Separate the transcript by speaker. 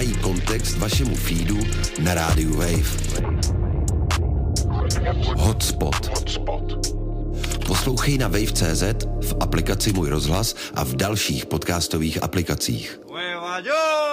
Speaker 1: dávají kontext vašemu feedu na rádiu Wave. Hotspot. Poslouchej na wave.cz, v aplikaci Můj rozhlas a v dalších podcastových aplikacích.